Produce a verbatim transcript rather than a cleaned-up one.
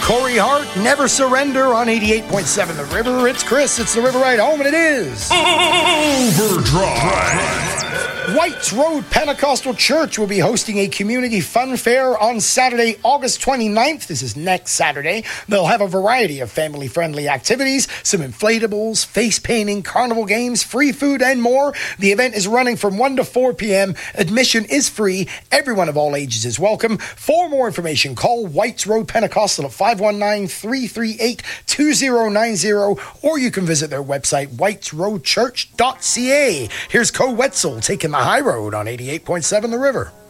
Corey Hart, Never Surrender on eighty-eight point seven The River. It's Chris, it's the River Ride Home, and it is Overdrive. Whites Road Pentecostal Church will be hosting a community fun fair on Saturday, August twenty-ninth. This is next Saturday. They'll have a variety of family-friendly activities, some inflatables, face painting, carnival games, free food, and more. The event is running from one to four p.m. Admission is free. Everyone of all ages is welcome. For more information, call Whites Road Pentecostal at five one nine, three three eight, two zero nine zero, or you can visit their website, whites road church dot c a. Here's Co Wetzel taking the high road on eighty-eight point seven The River.